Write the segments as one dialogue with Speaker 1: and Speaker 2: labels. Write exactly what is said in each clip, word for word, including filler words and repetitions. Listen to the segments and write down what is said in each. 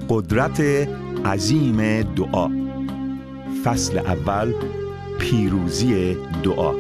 Speaker 1: قدرت عظیم دعا. فصل اول، پیروزی دعا.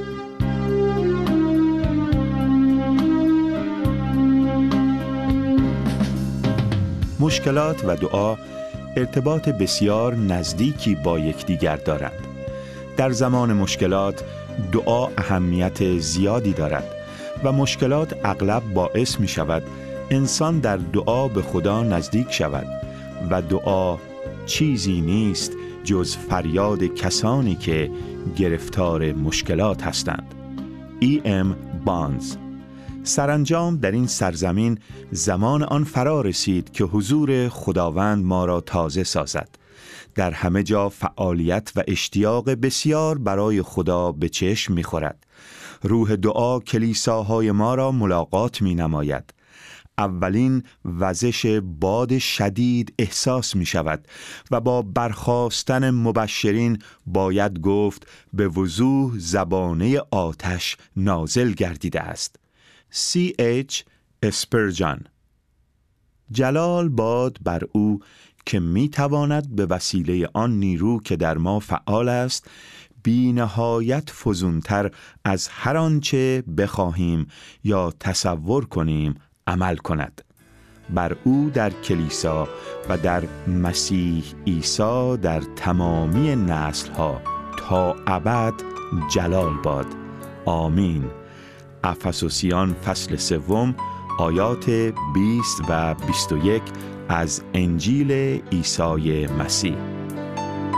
Speaker 1: مشکلات و دعا ارتباط بسیار نزدیکی با یکدیگر دارند. در زمان مشکلات دعا اهمیت زیادی دارد و مشکلات اغلب باعث می شود انسان در دعا به خدا نزدیک شود و دعا چیزی نیست جز فریاد کسانی که گرفتار مشکلات هستند. ای ام بانز. سرانجام در این سرزمین زمان آن فرا رسید که حضور خداوند ما را تازه سازد. در همه جا فعالیت و اشتیاق بسیار برای خدا به چشم می خورد. روح دعا کلیساهای ما را ملاقات می نماید. اولین وزش باد شدید احساس می شود و با برخاستن مبشرین باید گفت به وضوح زبانه آتش نازل گردیده است. سی اچ اسپرجان. جلال باد بر او که می تواند به وسیله آن نیرو که در ما فعال است بی نهایت فزونتر از هر آنچه بخواهیم یا تصور کنیم عمل کند. بر او در کلیسا و در مسیح عیسی در تمامی نسل‌ها تا ابد جلال باد. آمین. افسوسیان فصل سوم آیات بیست و بیست و یک از انجیل عیسی مسیح.